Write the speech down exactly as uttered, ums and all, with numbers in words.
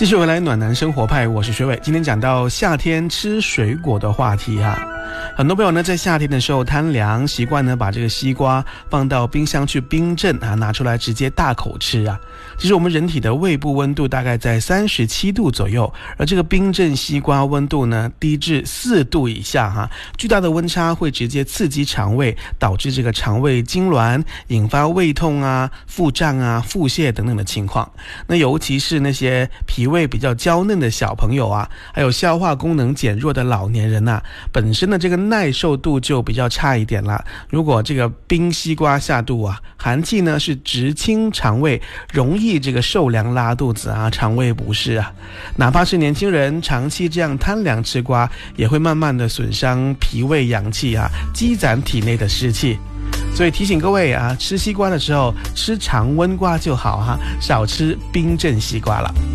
继续回来暖男生活派，我是学伟。今天讲到夏天吃水果的话题哈、啊。很多朋友呢在夏天的时候贪凉，习惯呢把这个西瓜放到冰箱去冰镇啊，拿出来直接大口吃啊。其实我们人体的胃部温度大概在三十七度左右，而这个冰镇西瓜温度呢低至四度以下哈、啊，巨大的温差会直接刺激肠胃，导致这个肠胃痉挛，引发胃痛啊、腹胀啊、腹泻等等的情况。那尤其是那些脾胃比较娇嫩的小朋友啊，还有消化功能减弱的老年人啊，本身的这个耐受度就比较差一点了。如果这个冰西瓜下肚啊，寒气呢是直侵肠胃，容易这个受凉拉肚子啊，肠胃不适啊。哪怕是年轻人长期这样贪凉吃瓜，也会慢慢的损伤脾胃阳气啊，积攒体内的湿气。所以提醒各位啊，吃西瓜的时候吃常温瓜就好哈、啊，少吃冰镇西瓜了。